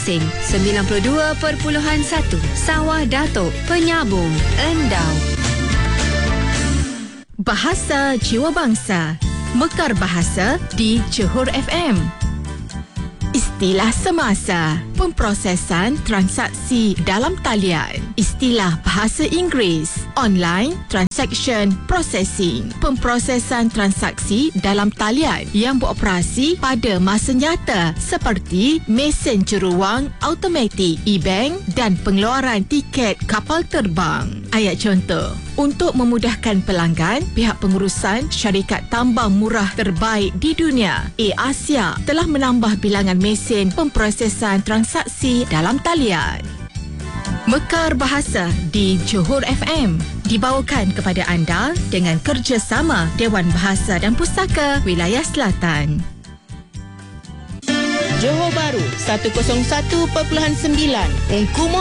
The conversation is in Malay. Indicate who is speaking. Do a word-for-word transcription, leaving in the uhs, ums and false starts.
Speaker 1: Asing sembilan puluh dua perpuluhan satu Sawah Datuk, Penyambung Endau. Bahasa Jiwa Bangsa, Mekar Bahasa di Johor F M. Istilah semasa, pemprosesan transaksi dalam talian. Istilah bahasa Inggeris, online transaction processing, pemprosesan transaksi dalam talian yang beroperasi pada masa nyata seperti mesin juruwang automatik, e-bank dan pengeluaran tiket kapal terbang. Ayat contoh. Untuk memudahkan pelanggan, pihak pengurusan syarikat tambang murah terbaik di dunia, Air-Asia, telah menambah bilangan mesin pemprosesan transaksi dalam talian. Mekar Bahasa di Johor F M dibawakan kepada anda dengan kerjasama Dewan Bahasa dan Pustaka Wilayah Selatan.
Speaker 2: Johor Bahru seratus satu perpuluhan sembilan. Ungkumo